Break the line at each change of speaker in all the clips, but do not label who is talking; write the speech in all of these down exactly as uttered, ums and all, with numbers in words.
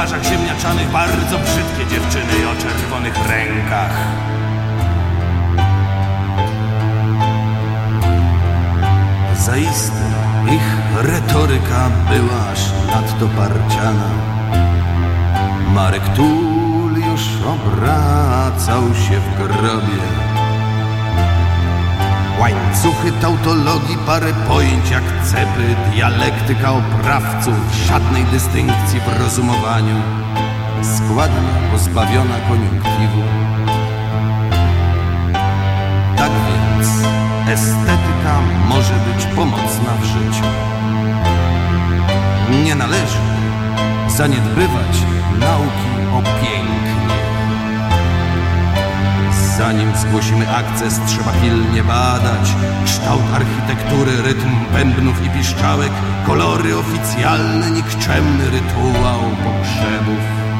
twarzach ziemniaczanych bardzo brzydkie dziewczyny o czerwonych rękach. Zaiste ich retoryka była aż nadto parciana. Marek Tulliusz obracał się w grobie. Łańcuchy tautologii, parę pojęć jak cepy, dialektyka oprawców, żadnej dystynkcji w rozumowaniu, składna, pozbawiona koniunktywu. Tak więc estetyka może być pomocna w życiu. Nie należy zaniedbywać nauki o pięknie. Zanim zgłosimy akces, trzeba pilnie badać kształt architektury, rytm bębnów i piszczałek, kolory oficjalne, nikczemny rytuał pogrzebów.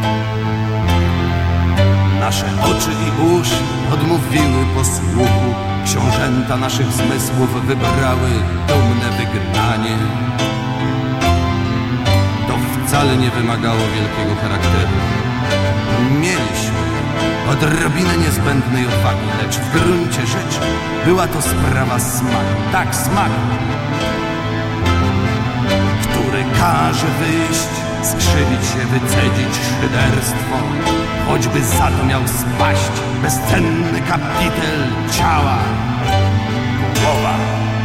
Nasze oczy i uszy odmówiły posłuchu, książęta naszych zmysłów wybrały dumne wygnanie. To wcale nie wymagało wielkiego charakteru. Mieliśmy odrobinę niezbędnej odwagi, lecz w gruncie rzeczy była to sprawa smaku, tak smaku, który każe wyjść, skrzywić się, wycedzić szyderstwo, choćby za to miał spaść bezcenny kapitel ciała, głowa.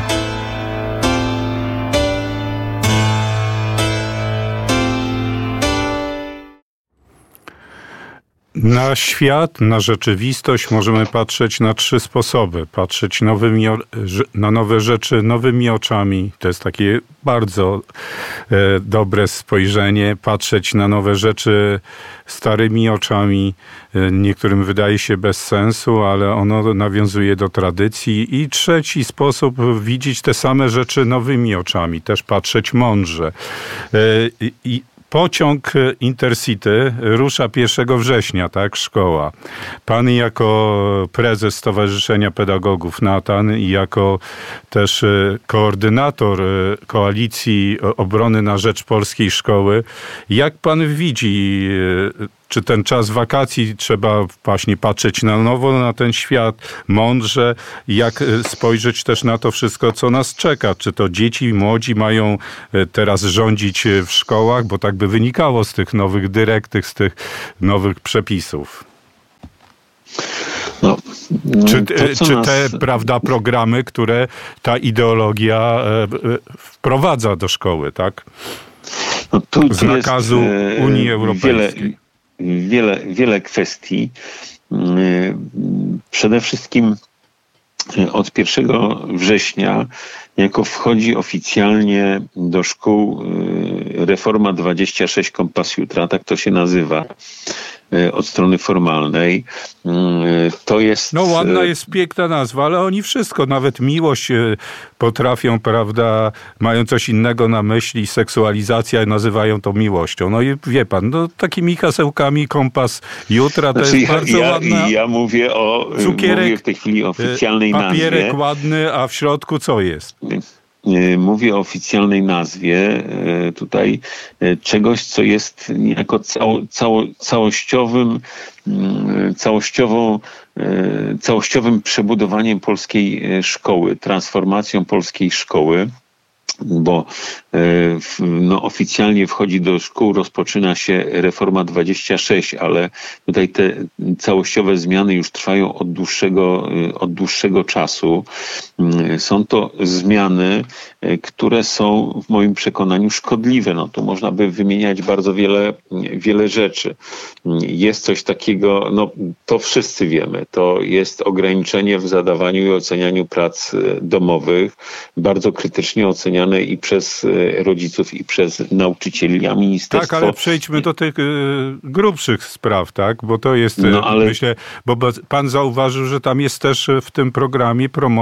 Na świat, na rzeczywistość możemy patrzeć na trzy sposoby. Patrzeć nowymi, na nowe rzeczy nowymi oczami. To jest takie bardzo e, dobre spojrzenie. Patrzeć na nowe rzeczy starymi oczami. E, niektórym wydaje się bez sensu, ale ono nawiązuje do tradycji. I trzeci sposób, widzieć te same rzeczy nowymi oczami. Też patrzeć mądrze. E, i Pociąg Intercity rusza pierwszego września, tak, szkoła. Pan jako prezes Stowarzyszenia Pedagogów Natan i jako też koordynator Koalicji Obrony na Rzecz Polskiej Szkoły, jak pan widzi, czy ten czas wakacji trzeba właśnie patrzeć na nowo na ten świat, mądrze, jak spojrzeć też na to wszystko, co nas czeka? Czy to dzieci, młodzi mają teraz rządzić w szkołach, bo tak by wynikało z tych nowych dyrektyw, z tych nowych przepisów? No, czy, to, czy te nas... prawda, programy, które ta ideologia wprowadza do szkoły, tak?
No, tu,
z nakazu jest, Unii Europejskiej.
Wiele... Wiele, wiele kwestii. Przede wszystkim od pierwszego września, jako wchodzi oficjalnie do szkół reforma dwadzieścia sześć Kompas Jutra, tak to się nazywa, od strony formalnej. To jest...
No ładna jest, piękna nazwa, ale oni wszystko, nawet miłość potrafią, prawda, mają coś innego na myśli, seksualizacja, nazywają to miłością. No i wie pan, no takimi hasełkami Kompas Jutra to znaczy, jest ja, bardzo
ja,
ładna...
Ja mówię o cukierek, mówię w tej chwili o oficjalnej
papierek
nazwie.
Papierek ładny, a w środku co jest?
Mówię o oficjalnej nazwie tutaj czegoś, co jest niejako cało, cało, całościowym, całościową, całościowym przebudowaniem polskiej szkoły, transformacją polskiej szkoły. Bo no, oficjalnie wchodzi do szkół, rozpoczyna się reforma dwadzieścia sześć, ale tutaj te całościowe zmiany już trwają od dłuższego, od dłuższego czasu. Są to zmiany, które są w moim przekonaniu szkodliwe. No, tu można by wymieniać bardzo wiele, wiele rzeczy. Jest coś takiego, no to wszyscy wiemy, to jest ograniczenie w zadawaniu i ocenianiu prac domowych, bardzo krytycznie oceniane i przez rodziców, i przez nauczycieli, a ministerstwo...
Tak, ale przejdźmy do tych y, grubszych spraw, tak? Bo to jest,
no, ale...
myślę, bo pan zauważył, że tam jest też w tym programie promocja transgraniczna.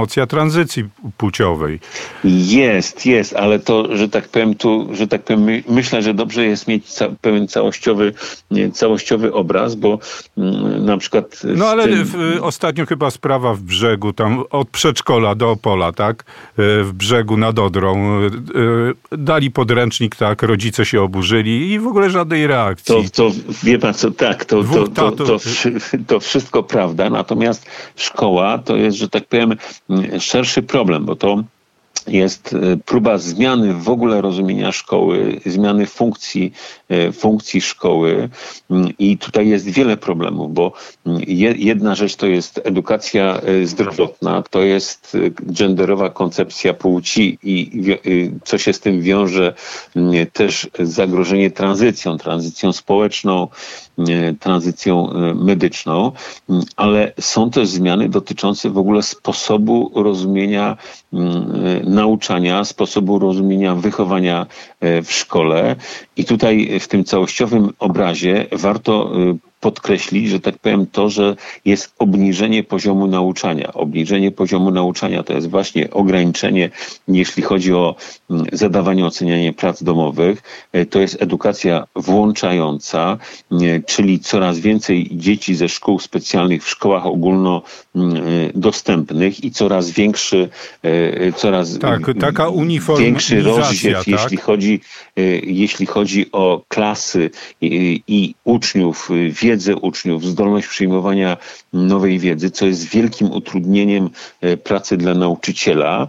tranzycji płciowej.
Jest, jest, ale to, że tak powiem, tu, że tak powiem, my, myślę, że dobrze jest mieć ca- pewien całościowy, nie, całościowy obraz, bo mm, na przykład...
No ale
tym...
w, ostatnio chyba sprawa w Brzegu, tam od przedszkola do Opola, tak? W Brzegu nad Odrą. Dali podręcznik, tak, rodzice się oburzyli i w ogóle żadnej reakcji.
To, to wie pan co, tak, to, to, to, to, to, to wszystko prawda, natomiast szkoła to jest, że tak powiem, szerszy problem, bo to jest próba zmiany w ogóle rozumienia szkoły, zmiany funkcji, funkcji szkoły i tutaj jest wiele problemów, bo jedna rzecz to jest edukacja zdrowotna, to jest genderowa koncepcja płci i co się z tym wiąże, też zagrożenie tranzycją, tranzycją społeczną, tranzycją medyczną, ale są też zmiany dotyczące w ogóle sposobu rozumienia nauczania, sposobu rozumienia wychowania w szkole. I tutaj w tym całościowym obrazie warto podkreślić, że tak powiem, to, że jest obniżenie poziomu nauczania. Obniżenie poziomu nauczania to jest właśnie ograniczenie, jeśli chodzi o zadawanie, ocenianie prac domowych. To jest edukacja włączająca, czyli coraz więcej dzieci ze szkół specjalnych w szkołach ogólnodostępnych i coraz większy, coraz
tak, taka
większy rozdział,
tak?
jeśli chodzi, jeśli chodzi o klasy i, i uczniów, wiedzę uczniów, zdolność przyjmowania nowej wiedzy, co jest wielkim utrudnieniem pracy dla nauczyciela.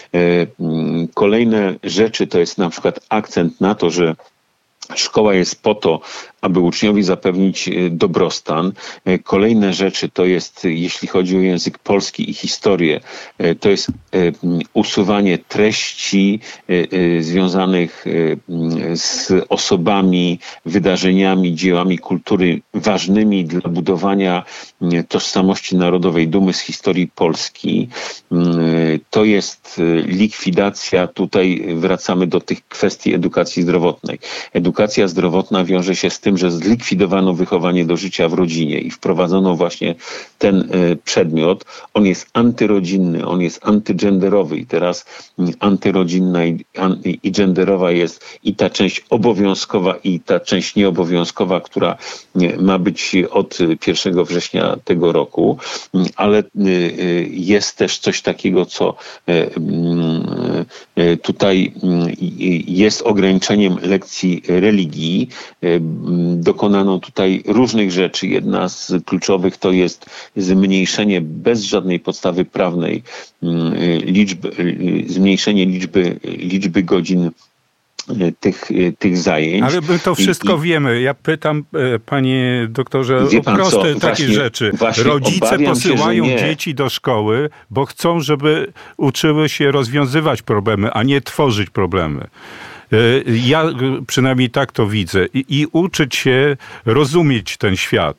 Kolejne rzeczy to jest na przykład akcent na to, że szkoła jest po to, aby uczniowi zapewnić dobrostan. Kolejne rzeczy to jest, jeśli chodzi o język polski i historię, to jest usuwanie treści związanych z osobami, wydarzeniami, dziełami kultury ważnymi dla budowania tożsamości narodowej, dumy z historii Polski. To jest likwidacja, tutaj wracamy do tych kwestii edukacji zdrowotnej. Edukacja zdrowotna wiąże się z tym, że zlikwidowano wychowanie do życia w rodzinie i wprowadzono właśnie ten przedmiot. On jest antyrodzinny, on jest antygenderowy i teraz antyrodzinna i, i genderowa jest i ta część obowiązkowa i ta część nieobowiązkowa, która ma być od pierwszego września tego roku, ale jest też coś takiego, co tutaj jest ograniczeniem lekcji religii. Dokonano tutaj różnych rzeczy. Jedna z kluczowych to jest zmniejszenie bez żadnej podstawy prawnej liczby, zmniejszenie liczby, liczby godzin tych, tych zajęć.
Ale my to wszystko I, wiemy. Ja pytam, panie doktorze, o proste takie właśnie, rzeczy. Właśnie Rodzice posyłają się, dzieci do szkoły, bo chcą, żeby uczyły się rozwiązywać problemy, a nie tworzyć problemy. Ja przynajmniej tak to widzę. I, i uczyć się rozumieć ten świat.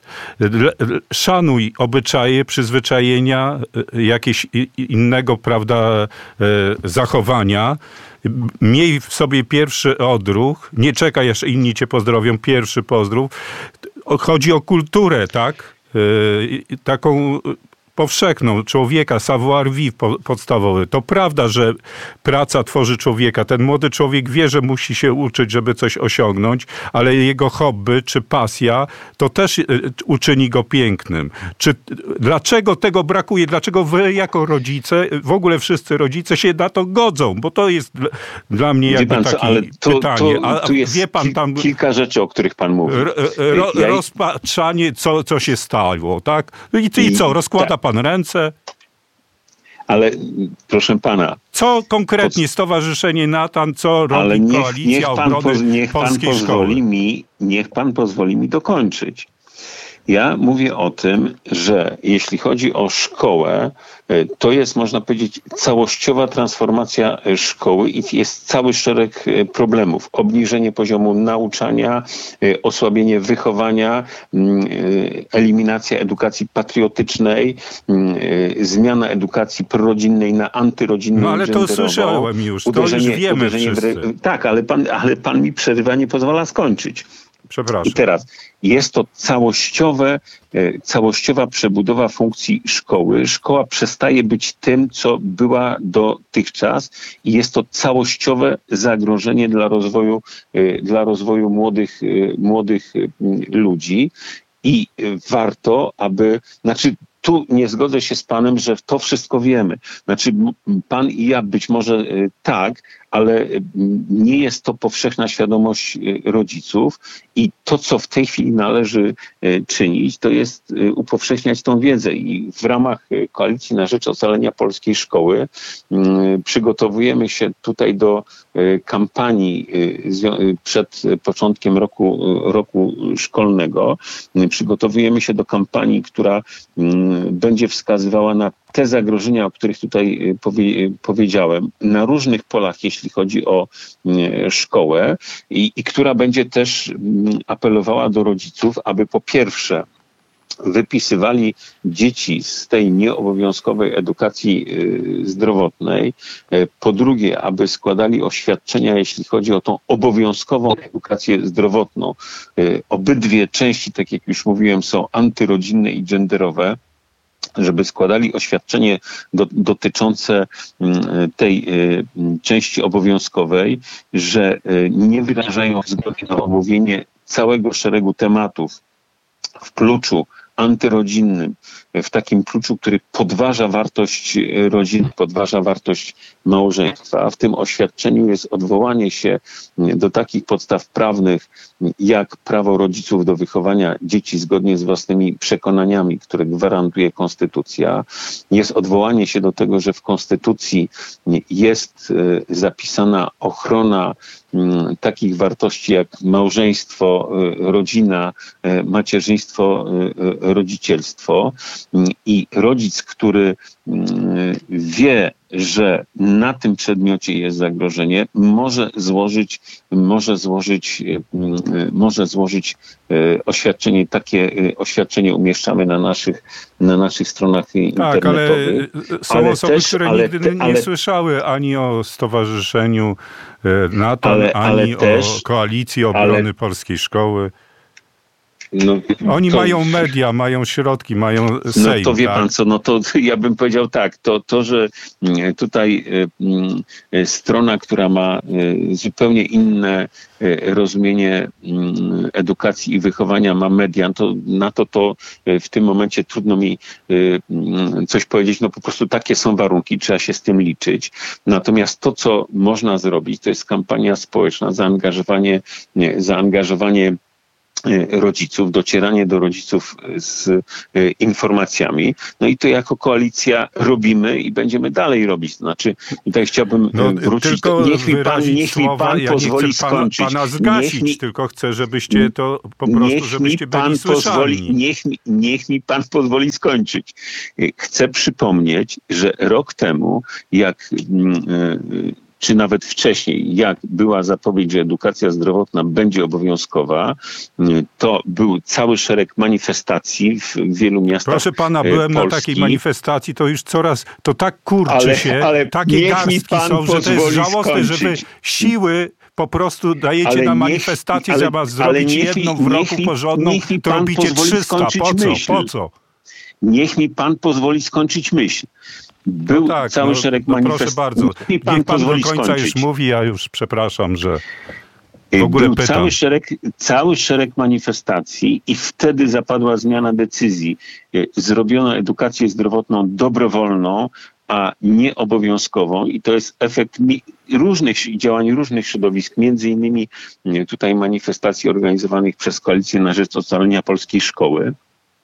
Szanuj obyczaje, przyzwyczajenia, jakieś innego, prawda, zachowania. Miej w sobie pierwszy odruch. Nie czekaj, aż inni cię pozdrowią. Pierwszy pozdrów. Chodzi o kulturę, tak? Taką powszechną, człowieka, savoir-vivre podstawowy. To prawda, że praca tworzy człowieka. Ten młody człowiek wie, że musi się uczyć, żeby coś osiągnąć, ale jego hobby czy pasja to też uczyni go pięknym. Czy, dlaczego tego brakuje? Dlaczego wy jako rodzice, w ogóle wszyscy rodzice się na to godzą? Bo to jest dla mnie jakby
pan,
takie
ale to,
pytanie.
To, to jest wie pan tam kilka rzeczy, o których pan mówi.
Ro, ja... Rozpatrzanie, co, co się stało, tak? I, i co, rozkłada tak. pan ręce?
Ale proszę pana...
Co konkretnie Stowarzyszenie Natan, co robi ale niech, Koalicja
niech pan
Obrony
poz, niech
Polskiej
pan pozwoli
Szkoły?
Mi, niech pan pozwoli mi dokończyć. Ja mówię o tym, że jeśli chodzi o szkołę, to jest, można powiedzieć, całościowa transformacja szkoły i jest cały szereg problemów. Obniżenie poziomu nauczania, osłabienie wychowania, eliminacja edukacji patriotycznej, zmiana edukacji prorodzinnej na antyrodzinną.
No ale to słyszałem już, to już wiemy wszyscy.
W... Tak, ale pan, ale pan mi przerywa, nie pozwala skończyć.
Przepraszam.
I teraz jest to całościowe, całościowa przebudowa funkcji szkoły. Szkoła przestaje być tym, co była dotychczas i jest to całościowe zagrożenie dla rozwoju, dla rozwoju młodych, młodych ludzi. I warto, aby, znaczy tu nie zgodzę się z panem, że to wszystko wiemy. Znaczy pan i ja być może tak, ale nie jest to powszechna świadomość rodziców i to, co w tej chwili należy czynić, to jest upowszechniać tą wiedzę. I w ramach Koalicji na Rzecz Ocalenia Polskiej Szkoły przygotowujemy się tutaj do kampanii przed początkiem roku, roku szkolnego. Przygotowujemy się do kampanii, która będzie wskazywała na te zagrożenia, o których tutaj powie, powiedziałem, na różnych polach, jeśli chodzi o szkołę i, i która będzie też apelowała do rodziców, aby po pierwsze wypisywali dzieci z tej nieobowiązkowej edukacji zdrowotnej, po drugie, aby składali oświadczenia, jeśli chodzi o tą obowiązkową edukację zdrowotną. Obydwie części, tak jak już mówiłem, są antyrodzinne i genderowe, żeby składali oświadczenie do, dotyczące tej y, części obowiązkowej, że y, nie wyrażają zgody na omówienie całego szeregu tematów w kluczu antyrodzinnym, w takim kluczu, który podważa wartość rodziny, podważa wartość małżeństwa. W tym oświadczeniu jest odwołanie się do takich podstaw prawnych, jak prawo rodziców do wychowania dzieci zgodnie z własnymi przekonaniami, które gwarantuje Konstytucja. Jest odwołanie się do tego, że w Konstytucji jest zapisana ochrona takich wartości jak małżeństwo, rodzina, macierzyństwo, rodzicielstwo. I rodzic, który wie, że na tym przedmiocie jest zagrożenie, może złożyć, może złożyć, może złożyć oświadczenie. Takie oświadczenie umieszczamy na naszych, na naszych stronach
tak,
internetowych.
Ale są
ale
osoby,
też,
które
ale,
nigdy nie
ale,
słyszały ani o Stowarzyszeniu NATO,
ale,
ani
ale
o
też,
Koalicji Obrony
ale,
Polskiej Szkoły.
No,
Oni
to,
mają media, mają środki, mają Sejm.
No to wie
tak?
pan co, no to ja bym powiedział tak, to, to że tutaj y, y, strona, która ma y, zupełnie inne y, rozumienie y, edukacji i wychowania ma media, to na to to y, w tym momencie trudno mi y, y, coś powiedzieć, no po prostu takie są warunki, trzeba się z tym liczyć. Natomiast to, co można zrobić, to jest kampania społeczna, zaangażowanie, nie, zaangażowanie rodziców, docieranie do rodziców z informacjami. No i to jako koalicja robimy i będziemy dalej robić. Znaczy, tutaj chciałbym
no,
wrócić.
Tylko
Do, niech mi pan, niech mi
słowa,
pan
ja
pozwoli
nie chcę pana,
skończyć.
pana zgasić,
mi,
tylko chcę, żebyście to po prostu,
niech
żebyście
mi pan
byli
pozwoli,
słyszalni.
niech, mi, niech mi pan pozwoli skończyć. Chcę przypomnieć, że rok temu, jak yy, czy nawet wcześniej, jak była zapowiedź, że edukacja zdrowotna będzie obowiązkowa, to był cały szereg manifestacji w wielu miastach.
Proszę pana, byłem
Polski.
na takiej manifestacji, to już coraz, to tak kurczy
ale,
się,
ale
takie garstki są, że to jest żałosne, że wy siły po prostu dajecie
ale
na
niech,
manifestację,
ale,
zamiast zrobić jedną w roku
mi,
porządną, to robicie trzysta. Po co?
Myśl.
Po co?
Niech mi pan pozwoli skończyć myśl. Był
no tak,
cały
no,
szereg
no
manifestacji.
Proszę bardzo,
Niech mi pan,
Niech pan do
pozwoli
końca
skończyć.
już mówi, ja już przepraszam, że w ogóle
Był
pytam.
cały szereg, cały szereg manifestacji i wtedy zapadła zmiana decyzji. Zrobiono edukację zdrowotną dobrowolną, a nie obowiązkową i to jest efekt różnych działań różnych środowisk, między innymi tutaj manifestacji organizowanych przez Koalicję na Rzecz Ocalenia Polskiej Szkoły.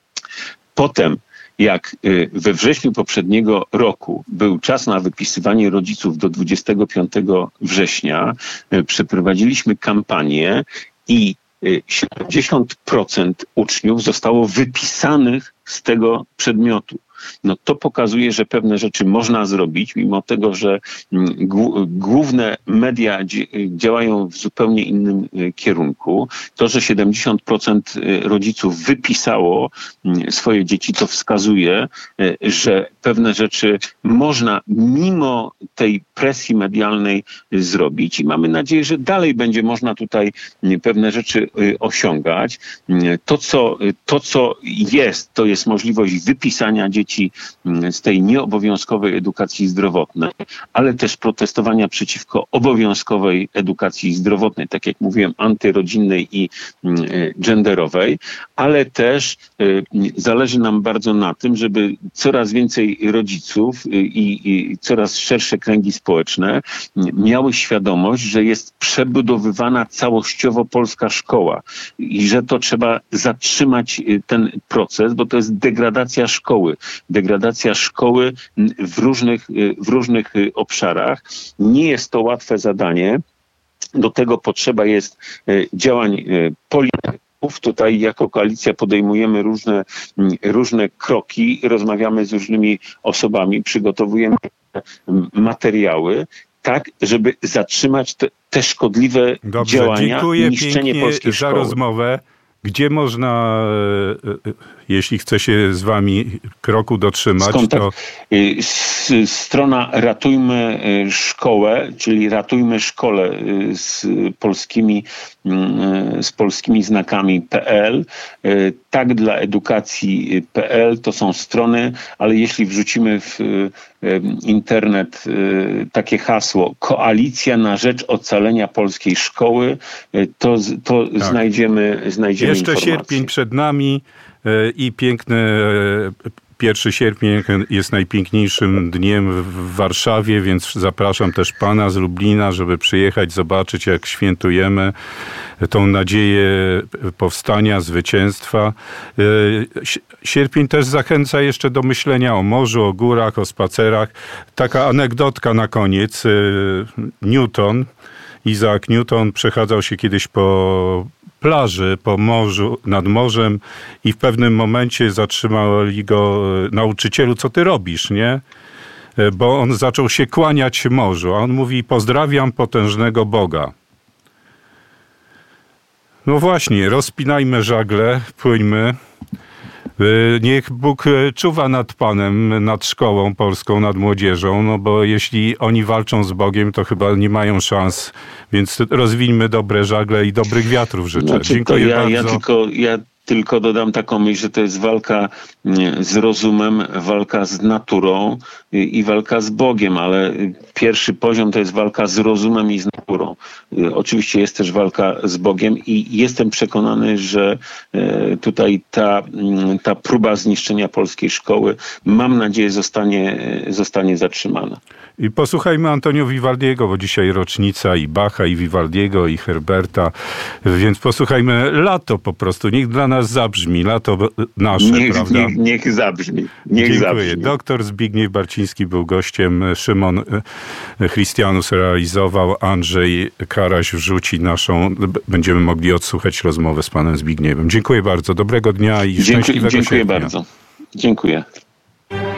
Potem jak we wrześniu poprzedniego roku był czas na wypisywanie rodziców do dwudziestego piątego września, przeprowadziliśmy kampanię i siedemdziesiąt procent uczniów zostało wypisanych z tego przedmiotu. no to pokazuje, że pewne rzeczy można zrobić, mimo tego, że główne media działają w zupełnie innym kierunku. To, że siedemdziesiąt procent rodziców wypisało swoje dzieci, to wskazuje, że pewne rzeczy można mimo tej presji medialnej zrobić i mamy nadzieję, że dalej będzie można tutaj pewne rzeczy osiągać. To, co, to, co jest, to jest możliwość wypisania dzieci z tej nieobowiązkowej edukacji zdrowotnej, ale też protestowania przeciwko obowiązkowej edukacji zdrowotnej, tak jak mówiłem, antyrodzinnej i genderowej, ale też zależy nam bardzo na tym, żeby coraz więcej rodziców i, i coraz szersze kręgi społeczne miały świadomość, że jest przebudowywana całościowo polska szkoła i że to trzeba zatrzymać ten proces, bo to jest degradacja szkoły. Degradacja szkoły w różnych, w różnych obszarach. Nie jest to łatwe zadanie. Do tego potrzeba jest działań polityków. Tutaj jako koalicja podejmujemy różne, różne kroki, rozmawiamy z różnymi osobami, przygotowujemy materiały, tak, żeby zatrzymać te, te szkodliwe
Dobrze,
działania,
dziękuję
niszczenie polskiej
za
szkoły.
rozmowę. Gdzie można, jeśli chce się z wami kroku dotrzymać,
Skontakt,
to...
Strona Ratujmy Szkołę, czyli Ratujmy Szkołę z polskimi, z polskimi znakami P L. Tak dla edukacji kropka P L to są strony, ale jeśli wrzucimy w internet takie hasło Koalicja na rzecz ocalenia polskiej szkoły, to, to tak. znajdziemy, znajdziemy
Jeszcze
informacje.
sierpień przed nami i piękny pierwszy sierpień jest najpiękniejszym dniem w Warszawie, więc zapraszam też pana z Lublina, żeby przyjechać, zobaczyć, jak świętujemy tą nadzieję powstania, zwycięstwa. Sierpień też zachęca jeszcze do myślenia o morzu, o górach, o spacerach. Taka anegdotka na koniec. Newton, Isaac Newton przechadzał się kiedyś po plaży, po morzu, nad morzem i w pewnym momencie zatrzymali go: nauczycielu, co ty robisz, nie? Bo on zaczął się kłaniać morzu, a on mówi: pozdrawiam potężnego Boga. No właśnie, rozpinajmy żagle, płyńmy. Niech Bóg czuwa nad Panem, nad szkołą polską, nad młodzieżą, no bo jeśli oni walczą z Bogiem, to chyba nie mają szans, więc rozwińmy dobre żagle i dobrych wiatrów życzę.
Znaczy,
Dziękuję
ja,
bardzo.
Ja tylko, ja tylko dodam taką myśl, że to jest walka z rozumem, walka z naturą i walka z Bogiem, ale pierwszy poziom to jest walka z rozumem i z naturą. Oczywiście jest też walka z Bogiem i jestem przekonany, że tutaj ta, ta próba zniszczenia polskiej szkoły, mam nadzieję, zostanie, zostanie zatrzymana.
I posłuchajmy Antonio Vivaldiego, bo dzisiaj rocznica i Bacha, i Vivaldiego, i Herberta, więc posłuchajmy Lato po prostu. Niech dla nas zabrzmi. Lato nasze,
niech,
prawda?
Niech, niech zabrzmi. Niech
Dziękuję.
zabrzmi.
Doktor Zbigniew Barciński był gościem. Szymon Christianus realizował. Andrzej Karaś wrzuci naszą. Będziemy mogli odsłuchać rozmowę z panem Zbigniewem. Dziękuję bardzo. Dobrego dnia i
Dziękuję,
szczęśliwego
dziękuję
sierpnia.
bardzo. Dziękuję.